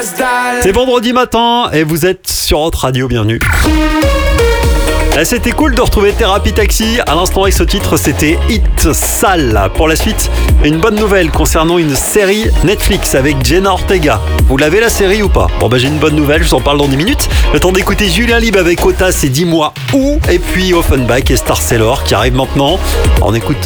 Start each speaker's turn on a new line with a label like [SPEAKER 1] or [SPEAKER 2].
[SPEAKER 1] C'est vendredi matin et vous êtes sur Hot Radio, bienvenue. C'était cool de retrouver Thérapie Taxi. À l'instant avec ce titre, c'était Hit Sale. Pour la suite, une bonne nouvelle concernant une série Netflix avec Jenna Ortega. Vous l'avez la série ou pas? J'ai une bonne nouvelle, je vous en parle dans 10 minutes. Le temps d'écouter Julien Libre avec Otas et Dis-moi où. Et puis Offenbach et Star Sailor qui arrivent maintenant. On écoute